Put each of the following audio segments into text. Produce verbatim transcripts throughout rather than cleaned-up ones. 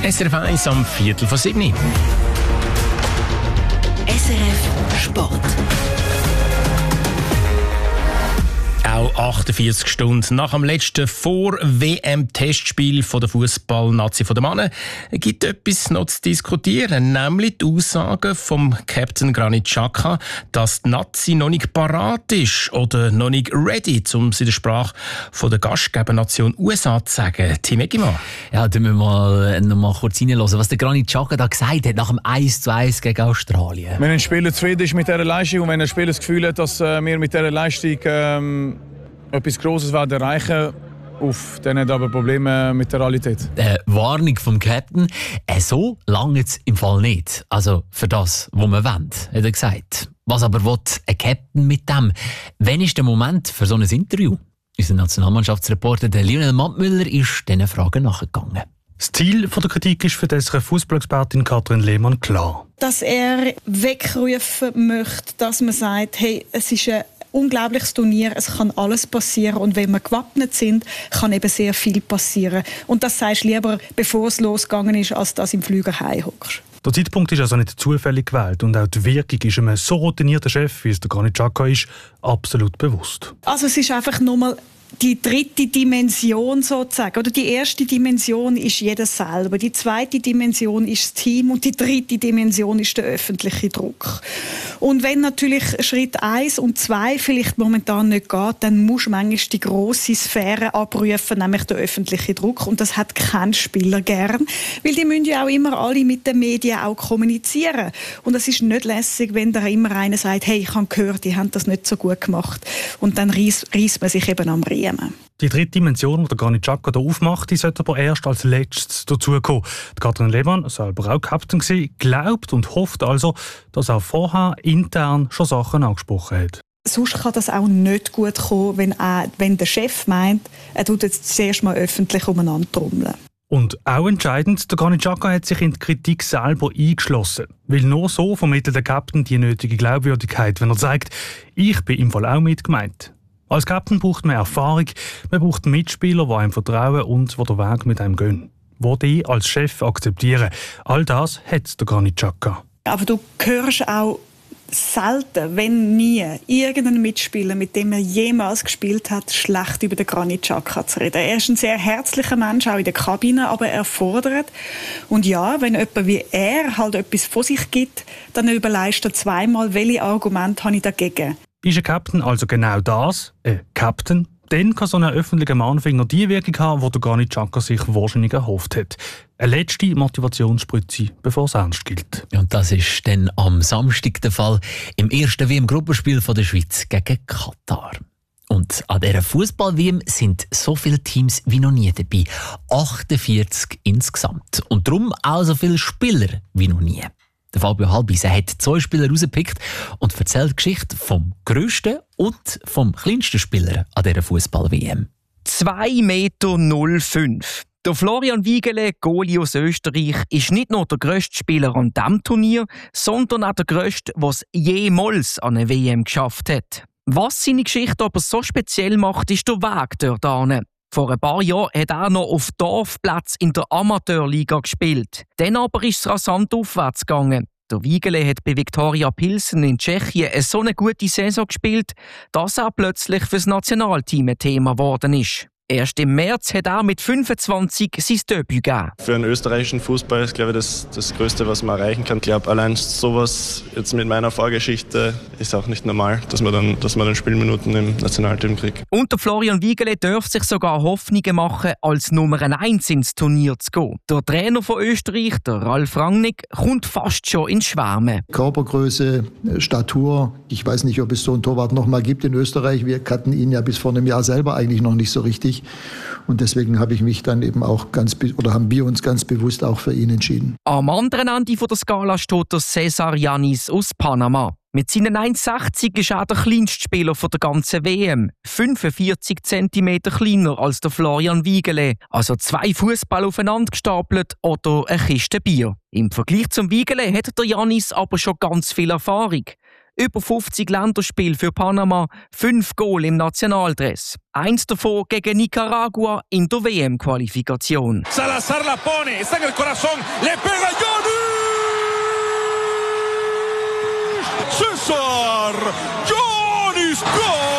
S R F eins am Viertel vor sieben. S R F Sport. Auch achtundvierzig Stunden nach dem letzten Vor-W M-Testspiel der Fußball-Nazi der Männer gibt etwas noch zu diskutieren, nämlich die Aussagen vom Captain Granit Xhaka, dass die Nazi noch nicht parat ist oder noch nicht ready, um es in der Sprache von der Gastgebernation U S A zu sagen. Tim Eggimann. Ja, da müssen wir mal, noch mal kurz reinhören, was der Granit Xhaka da gesagt hat nach dem eins zu eins gegen Australien. Wenn ein Spieler zufrieden ist mit dieser Leistung und wenn ein Spieler das Gefühl hat, dass äh, wir mit dieser Leistung ähm, etwas Grosses werden erreichen, uff, dann hat er aber Probleme mit der Realität. Äh, Warnung vom Captain, äh, so lange es im Fall nicht. Also für das, was man will, hat er gesagt. Was aber will ein Captain mit dem? Wann ist der Moment für so ein Interview? Unser Nationalmannschaftsreporter Lionel Mattmüller ist diesen Fragen nachgegangen. Das Ziel der Kritik ist für die Fußballexpertin Katrin Lehmann klar. Dass er wegrufen möchte, dass man sagt, hey, es ist ein unglaubliches Turnier, es kann alles passieren und wenn wir gewappnet sind, kann eben sehr viel passieren. Und das sagst du lieber, bevor es losgegangen ist, als dass du im Flüger heimhockst. Der Zeitpunkt ist also nicht zufällig gewählt und auch die Wirkung ist einem so routinierten Chef, wie es der Granit Xhaka ist, absolut bewusst. Also es ist einfach nochmal die dritte Dimension sozusagen. Oder die erste Dimension ist jeder selber, die zweite Dimension ist das Team und die dritte Dimension ist der öffentliche Druck. Und wenn natürlich Schritt eins und zwei vielleicht momentan nicht geht, dann musst du manchmal die grosse Sphäre abrufen, nämlich der öffentliche Druck. Und das hat kein Spieler gern, weil die müssen ja auch immer alle mit den Medien auch kommunizieren. Und es ist nicht lässig, wenn da immer einer sagt, hey, ich habe gehört, die haben das nicht so gut gemacht. Und dann reisst man sich eben am Riemen. Die dritte Dimension, die der Granit Xhaka hier aufmacht, die sollte aber erst als letztes dazukommen. Die Katrin Lehmann, selber auch Captain gewesen, glaubt und hofft also, dass auch vorher intern schon Sachen angesprochen hat. Sonst kann das auch nicht gut kommen, wenn, er, wenn der Chef meint, er tut jetzt zuerst mal öffentlich umeinander trommeln. Und auch entscheidend, der Granit Xhaka hat sich in die Kritik selber eingeschlossen. Weil nur so vermittelt der Captain die nötige Glaubwürdigkeit, wenn er sagt, ich bin im Fall auch mit gemeint. Als Captain braucht man Erfahrung, man braucht Mitspieler, die einem vertrauen und die den Weg mit einem gehen. Die die als Chef akzeptieren. All das hat der Granit Xhaka. Aber du hörst auch selten, wenn nie, irgendeinen Mitspieler, mit dem er jemals gespielt hat, schlecht über den Granit Xhaka zu reden. Er ist ein sehr herzlicher Mensch, auch in der Kabine, aber er fordert. Und ja, wenn jemand wie er halt etwas von sich gibt, dann überlegst du zweimal, welche Argumente habe ich dagegen. Ist ein Captain also genau das, ein Captain, dann kann so ein öffentlicher Mahnfinger die Wirkung haben, die der Granit Xhaka sich wahrscheinlich erhofft hat. Eine letzte Motivationsspritze, bevor es ernst gilt. Und das ist dann am Samstag der Fall im ersten W M-Gruppenspiel der Schweiz gegen Katar. Und an dieser Fußball-W M sind so viele Teams wie noch nie dabei. achtundvierzig insgesamt. Und darum auch so viele Spieler wie noch nie. Der Fabio Halbis hat zwei Spieler rausgepickt und erzählt die Geschichte vom grössten und vom kleinsten Spieler an dieser Fußball-W M. zwei Meter null fünf. Der Florian Wiegele, Goalie aus Österreich, ist nicht nur der grösste Spieler an diesem Turnier, sondern auch der grösste, der es jemals an eine W M geschafft hat. Was seine Geschichte aber so speziell macht, ist der Weg dort hin. Vor ein paar Jahren hat er noch auf Dorfplatz in der Amateurliga gespielt. Dann aber ist es rasant aufwärts gegangen. Der Wiegele hat bei Viktoria Pilsen in Tschechien so eine gute Saison gespielt, dass er plötzlich für das Nationalteam ein Thema geworden ist. Erst im März hat er mit fünfundzwanzig sein Debüt gegeben. Für einen österreichischen Fußball ist, glaube ich, das, das Größte, was man erreichen kann. Ich glaube, allein sowas jetzt mit meiner Vorgeschichte ist auch nicht normal, dass man dann, dass man dann Spielminuten im Nationalteam kriegt. Und der Florian Wiegele darf sich sogar Hoffnungen machen, als Nummer eins ins Turnier zu gehen. Der Trainer von Österreich, der Ralf Rangnick, kommt fast schon ins Schwärmen. Körpergröße, Statur. Ich weiß nicht, ob es so einen Torwart noch mal gibt in Österreich. Wir kannten ihn ja bis vor einem Jahr selber eigentlich noch nicht so richtig. Und deswegen habe ich mich dann eben auch ganz, oder haben wir uns ganz bewusst auch für ihn entschieden. Am anderen Ende der Skala steht der Cesar Yanis aus Panama. Mit seinen eins Komma sechzig ist er der kleinste Spieler der ganzen W M. fünfundvierzig Zentimeter kleiner als der Florian Wiegele. Also zwei Fußball aufeinander gestapelt oder eine Kiste Bier. Im Vergleich zum Wiegele hat der Yanis aber schon ganz viel Erfahrung. Über fünfzig Länderspiele für Panama, fünf Goal im Nationaldress. Eins davon gegen Nicaragua in der W M-Qualifikation. Salazar la pone, está en el corazón, le pega Johnny! César! Johnny's Goal!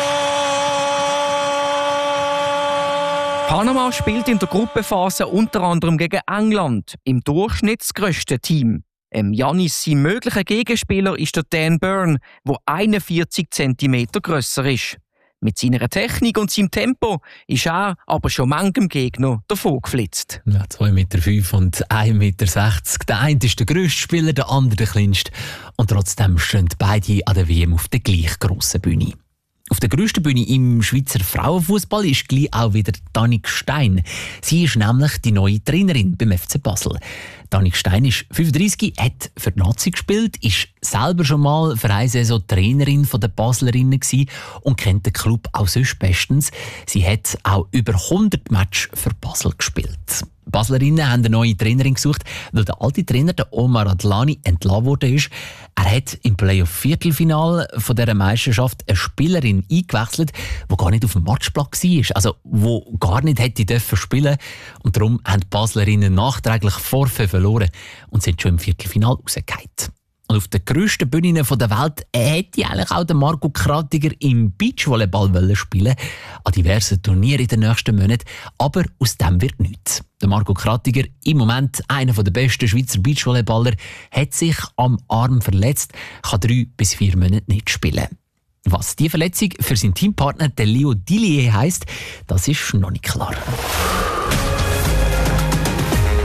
Panama spielt in der Gruppenphase unter anderem gegen England, im Durchschnitt das grösste Team. Ähm, Giannis, sein möglicher Gegenspieler, ist der Dan Burn, der einundvierzig Zentimeter grösser ist. Mit seiner Technik und seinem Tempo ist er aber schon manchem Gegner davon geflitzt. Ja, zwei Meter fünf und ein Meter sechzig. Der eine ist der grösste Spieler, der andere der kleinste. Und trotzdem stehen beide an der W M auf der gleich grossen Bühne. Auf der grössten Bühne im Schweizer Frauenfußball ist gleich auch wieder Danik Stein. Sie ist nämlich die neue Trainerin beim F C Basel. Danik Stein ist fünfunddreissig, hat für die Nazi gespielt, ist selber schon mal für eine Saison Trainerin der Baslerinnen gewesen und kennt den Club auch sonst bestens. Sie hat auch über hundert Matches für Basel gespielt. Die Baslerinnen haben eine neue Trainerin gesucht, weil der alte Trainer, der Omar Adlani, entlassen worden ist. Er hat im Playoff-Viertelfinale von dieser Meisterschaft eine Spielerin eingewechselt, die gar nicht auf dem Matchplatz war, also die gar nicht hätte dürfen spielen. Und darum haben die Baslerinnen nachträglich Vorfälle verloren und sind schon im Viertelfinale rausgefallen. Und auf den grössten Bühnen der Welt hätte eigentlich auch der Marco Kratiger im Beachvolleyball spielen an diversen Turnieren in den nächsten Monaten. Aber aus dem wird nichts. Der Marco Kratiger, im Moment einer der besten Schweizer Beachvolleyballer, hat sich am Arm verletzt, kann drei bis vier Monate nicht spielen. Was die Verletzung für seinen Teampartner Leo Dillier heisst, das ist noch nicht klar.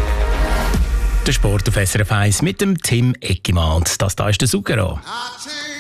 Der Sport auf S R F eins mit dem Tim Eckimann. Das da ist der Zucchero.